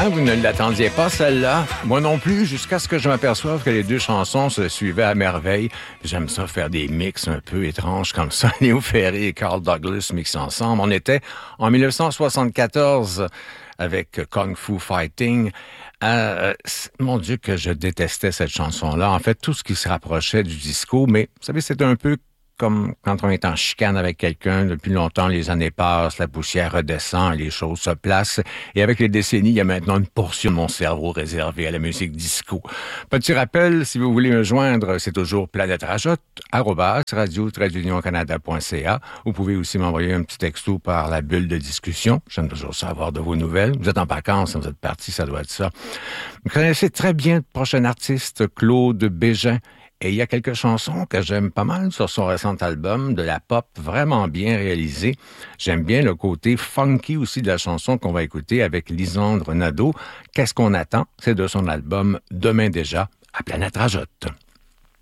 vous ne l'attendiez pas, celle-là. Moi non plus, jusqu'à ce que je m'aperçoive que les deux chansons se suivaient à merveille. J'aime ça faire des mix un peu étranges comme ça. Léo Ferré et Carl Douglas mixent ensemble. On était en 1974 avec Kung Fu Fighting. Mon Dieu, que je détestais cette chanson-là. En fait, tout ce qui se rapprochait du disco, mais vous savez, c'est un peu comme quand on est en chicane avec quelqu'un depuis longtemps, les années passent, la poussière redescend et les choses se placent. Et avec les décennies, il y a maintenant une portion de mon cerveau réservée à la musique disco. Petit rappel, si vous voulez me joindre, c'est toujours planète-radio-canada.ca. Vous pouvez aussi m'envoyer un petit texto par la bulle de discussion. J'aime toujours savoir de vos nouvelles. Vous êtes en vacances, vous êtes partis, ça doit être ça. Vous connaissez très bien le prochain artiste, Claude Bégin. Et il y a quelques chansons que j'aime pas mal sur son récent album, de la pop vraiment bien réalisée. J'aime bien le côté funky aussi de la chanson qu'on va écouter avec Lisandre Nadeau. Qu'est-ce qu'on attend? C'est de son album Demain déjà à Planète Rajotte.